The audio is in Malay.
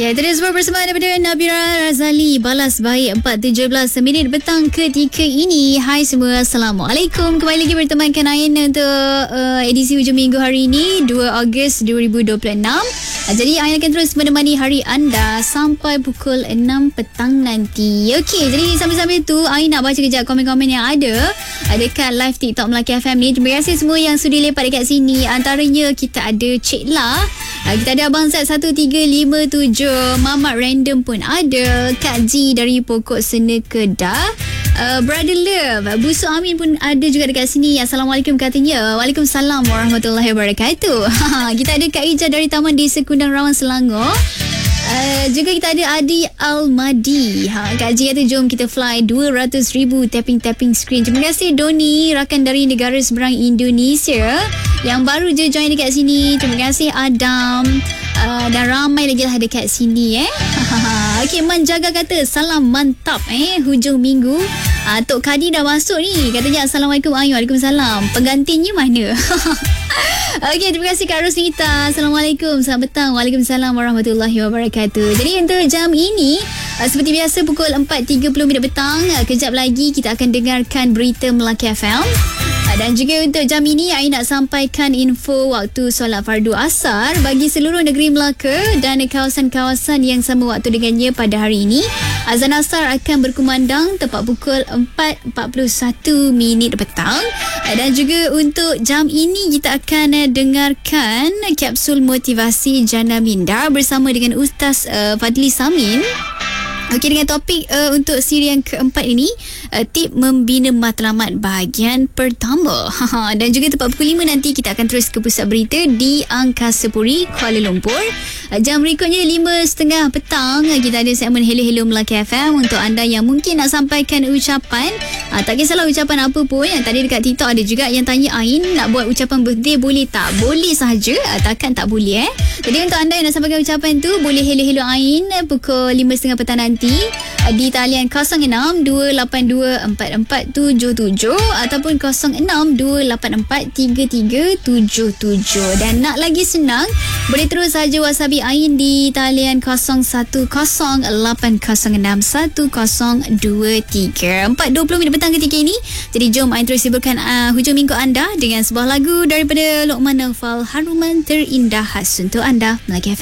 Ya, terus bersama daripada Nabila Razali. Balas baik 4.17 minit petang ketika ini. Hai semua, Assalamualaikum. Kembali lagi bertemankan Ain untuk edisi hujung minggu hari ini 2 Ogos 2026. Jadi Ain akan terus menemani hari anda sampai pukul 6 petang nanti. Okey, jadi sambil-sambil tu Ain nak baca kejap komen-komen yang ada dekat live TikTok Melaki FM ni. Terima kasih semua yang sudi lepak dekat sini. Antaranya kita ada Cik La, kita ada Abang Zat 1357, Mamat Random pun ada, Kak G dari Pokok Sena Kedah, Brother Love, Busu Amin pun ada juga dekat sini. Assalamualaikum katanya. Waalaikumsalam warahmatullahi wabarakatuh. Kita ada Kak Ija dari Taman Desa Kundang Rawan Selangor. Juga kita ada Adi Almadi. Kak Ji kata jom kita fly 200,000 tapping screen. Terima kasih Doni, rakan dari negara seberang Indonesia yang baru je join dekat sini. Terima kasih Adam. Dan ramai lagi lah dekat sini Okey, Manjaga kata salam mantap hujung minggu. Tok Kadi dah masuk ni. Katanya Assalamualaikum Ayu. Waalaikumsalam. Penggantinya mana? Okey, terima kasih Kak Rosnita. Assalamualaikum, selamat petang. Waalaikumsalam warahmatullahi wabarakatuh. Jadi untuk jam ini seperti biasa pukul 4.30 minit petang, kejap lagi kita akan dengarkan berita Melaki FM. Dan juga untuk jam ini Ain nak sampaikan info waktu solat fardu asar bagi seluruh negeri Melaka dan kawasan-kawasan yang sama waktu dengannya pada hari ini. Azan asar akan berkumandang tepat pukul 4.41 minit petang. Dan juga untuk jam ini kita akan dengarkan kapsul motivasi Jana Minda bersama dengan Ustaz Fadli Samin. Okey, dengan topik untuk siri yang keempat ini, tip membina matlamat bahagian pertama. Dan juga tepat pukul 5 nanti kita akan terus ke pusat berita di Angkasa Puri, Kuala Lumpur. Jam berikutnya 5.30 petang kita ada segmen Hello Melaki FM untuk anda yang mungkin nak sampaikan ucapan. Tak kisahlah ucapan apa pun. Yang tadi dekat TikTok ada juga yang tanya Ain nak buat ucapan birthday boleh tak? Boleh sahaja, takkan tak boleh Jadi untuk anda yang nak sampaikan ucapan tu, boleh Hello Ain pukul 5.30 petang nanti di talian 0628244477 ataupun 0628433377. Dan nak lagi senang, boleh terus saja WhatsApp Ain di talian 0108061023. 4.20 minit petang ketika ini. Jadi jom Ain terus siburkan hujung minggu anda dengan sebuah lagu daripada Lokman Naufal, Haruman Terindah khas untuk anda Melaki FM.